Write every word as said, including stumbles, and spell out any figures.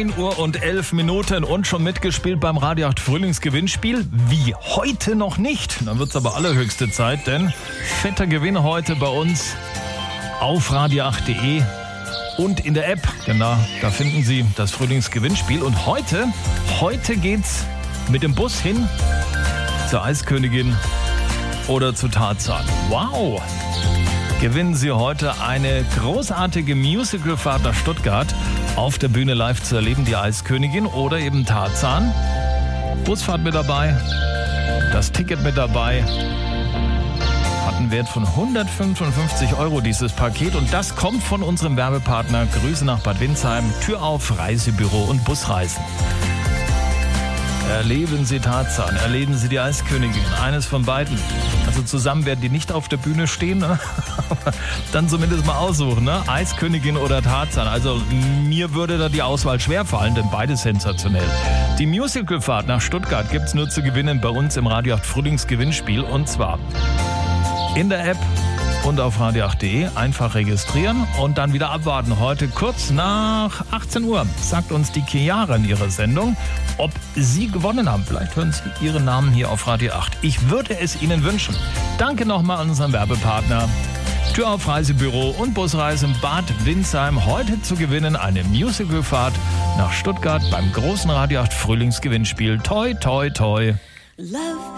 neun Uhr und elf Minuten und schon mitgespielt beim Radio acht Frühlingsgewinnspiel? Wie heute noch nicht. Dann wird es aber allerhöchste Zeit, denn fetter Gewinn heute bei uns auf radio acht punkt de und in der App. Genau, da finden Sie das Frühlingsgewinnspiel. Und heute, heute geht's mit dem Bus hin zur Eiskönigin oder zu Tarzan. Wow! Gewinnen Sie heute eine großartige Musicalfahrt nach Stuttgart, auf der Bühne live zu erleben, die Eiskönigin oder eben Tarzan. Busfahrt mit dabei, das Ticket mit dabei. Hat einen Wert von hundertfünfundfünfzig Euro dieses Paket und das kommt von unserem Werbepartner. Grüße nach Bad Windsheim, Tür auf, Reisebüro und Busreisen. Erleben Sie Tarzan, erleben Sie die Eiskönigin, eines von beiden. Also zusammen werden die nicht auf der Bühne stehen, ne? Aber dann zumindest mal aussuchen, ne? Eiskönigin oder Tarzan. Also mir würde da die Auswahl schwerfallen, denn beides sensationell. Die Musicalfahrt nach Stuttgart gibt es nur zu gewinnen bei uns im Radio acht Frühlingsgewinnspiel und zwar in der App und auf radio acht punkt de einfach registrieren und dann wieder abwarten. Heute kurz nach achtzehn Uhr sagt uns die Chiara in ihrer Sendung, ob Sie gewonnen haben. Vielleicht hören Sie Ihren Namen hier auf Radio acht. Ich würde es Ihnen wünschen. Danke nochmal an unseren Werbepartner. Tür auf, Reisebüro und Busreisen Bad Windsheim. Heute zu gewinnen eine Musicalfahrt nach Stuttgart beim großen Radio acht Frühlingsgewinnspiel. Toi, toi, toi. Love.